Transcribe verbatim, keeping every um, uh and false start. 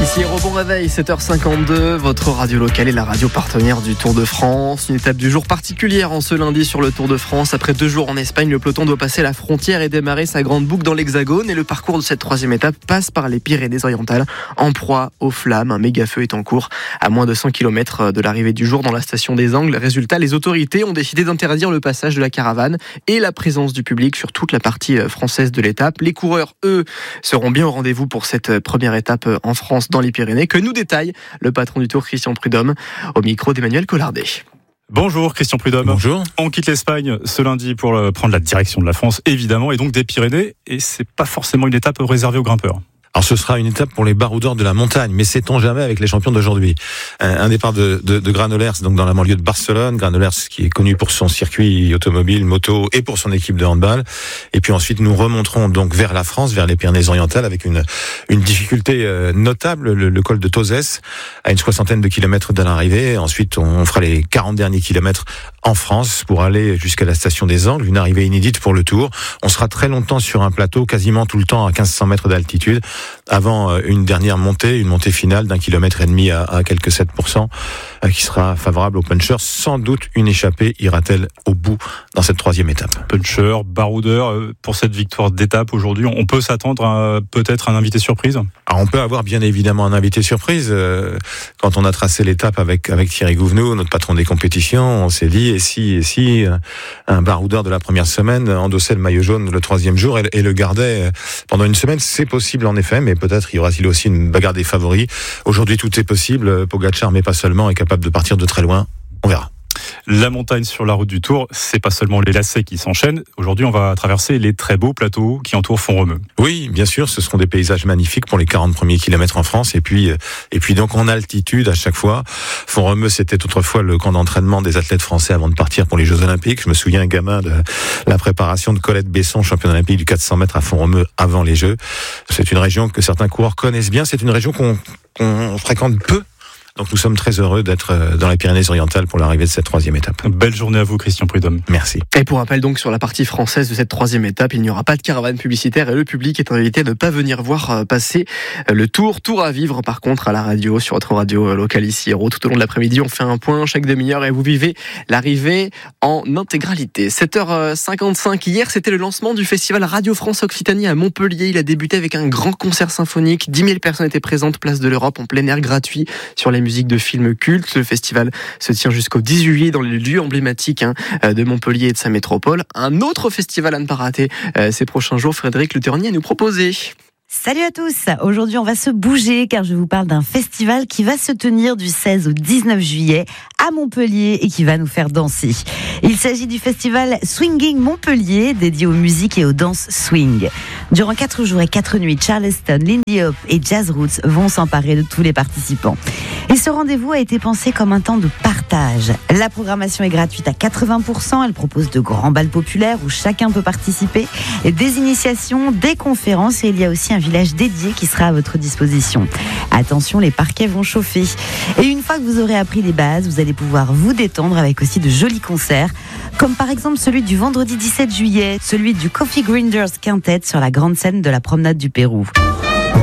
Ici, bon réveil, sept heures cinquante-deux, votre radio locale est la radio partenaire du Tour de France. Une étape du jour particulière en ce lundi sur le Tour de France. Après deux jours en Espagne, le peloton doit passer la frontière et démarrer sa grande boucle dans l'Hexagone. Et le parcours de cette troisième étape passe par les Pyrénées-Orientales, en proie aux flammes. Un méga feu est en cours à moins de cent kilomètres de l'arrivée du jour dans la station des Angles. Résultat, les autorités ont décidé d'interdire le passage de la caravane et la présence du public sur toute la partie française de l'étape. Les coureurs, eux, seront bien au rendez-vous pour cette première étape en France dans les Pyrénées, que nous détaille le patron du Tour, Christian Prudhomme, au micro d'Emmanuel Collardet. Bonjour Christian Prudhomme. Bonjour. On quitte l'Espagne ce lundi pour prendre la direction de la France, évidemment, et donc des Pyrénées, et c'est pas forcément une étape réservée aux grimpeurs. Alors ce sera une étape pour les baroudeurs de la montagne, mais sait-on jamais avec les champions d'aujourd'hui. Un départ de, de, de Granollers, donc dans la banlieue de Barcelone, Granollers qui est connu pour son circuit automobile, moto et pour son équipe de handball. Et puis ensuite nous remonterons donc vers la France, vers les Pyrénées-Orientales, avec une, une difficulté notable, le, le col de Tozès, à une soixantaine de kilomètres de l'arrivée. Ensuite on fera les quarante derniers kilomètres en France pour aller jusqu'à la station des Angles, une arrivée inédite pour le Tour. On sera très longtemps sur un plateau, quasiment tout le temps à quinze cents mètres d'altitude, avant une dernière montée, une montée finale d'un kilomètre et demi à, à quelques sept pour cent, qui sera favorable aux punchers. Sans doute une échappée ira-t-elle au bout dans cette troisième étape. Puncher, baroudeur, pour cette victoire d'étape aujourd'hui, on peut s'attendre à peut-être un invité surprise ? Alors on peut avoir bien évidemment un invité surprise. Quand on a tracé l'étape avec, avec Thierry Gouvenou, notre patron des compétitions, on s'est dit, et si, et si un baroudeur de la première semaine endossait le maillot jaune le troisième jour et, et le gardait pendant une semaine. C'est possible en effet, mais peut-être y aura-t-il aussi une bagarre des favoris. Aujourd'hui, tout est possible. Pogacar, mais pas seulement, est capable de partir de très loin. On verra. La montagne sur la route du Tour, c'est pas seulement les lacets qui s'enchaînent. Aujourd'hui, on va traverser les très beaux plateaux qui entourent Font-Romeu. Oui, bien sûr, ce seront des paysages magnifiques pour les quarante premiers kilomètres en France. Et puis, et puis donc en altitude à chaque fois. Font-Romeu, c'était autrefois le camp d'entraînement des athlètes français avant de partir pour les Jeux Olympiques. Je me souviens, gamin, de la préparation de Colette Besson, championne olympique du quatre cents mètres à Font-Romeu avant les Jeux. C'est une région que certains coureurs connaissent bien. C'est une région qu'on, qu'on fréquente peu. Donc nous sommes très heureux d'être dans les Pyrénées-Orientales pour l'arrivée de cette troisième étape. Belle journée à vous Christian Prudhomme. Merci. Et pour rappel donc sur la partie française de cette troisième étape, il n'y aura pas de caravane publicitaire et le public est invité à ne pas venir voir passer le Tour. Tour à vivre par contre à la radio, sur votre radio locale ici Hérault. Tout au long de l'après-midi, on fait un point chaque demi-heure et vous vivez l'arrivée en intégralité. sept heures cinquante-cinq, hier c'était le lancement du festival Radio France Occitanie à Montpellier. Il a débuté avec un grand concert symphonique. dix mille personnes étaient présentes, place de l'Europe, en plein air gratuit sur les musique de films cultes. Le festival se tient jusqu'au dix juillet dans les lieux emblématiques hein, de Montpellier et de sa métropole. Un autre festival à ne pas rater euh, ces prochains jours, Frédéric Le Ternier a nous proposé. Salut à tous. Aujourd'hui, on va se bouger car je vous parle d'un festival qui va se tenir du seize au dix-neuf juillet à Montpellier et qui va nous faire danser. Il s'agit du festival Swinging Montpellier, dédié aux musiques et aux danses swing. Durant quatre jours et quatre nuits, Charleston, Lindy Hop et Jazz Roots vont s'emparer de tous les participants. Et ce rendez-vous a été pensé comme un temps de partage. La programmation est gratuite à quatre-vingts pour cent. Elle propose de grands bals populaires où chacun peut participer, des initiations, des conférences et il y a aussi un village dédié qui sera à votre disposition. Attention, les parquets vont chauffer. Et une fois que vous aurez appris les bases, vous allez pouvoir vous détendre avec aussi de jolis concerts, comme par exemple celui du vendredi dix-sept juillet, celui du Coffee Grinders Quintet sur la grande scène de la promenade du Pérou.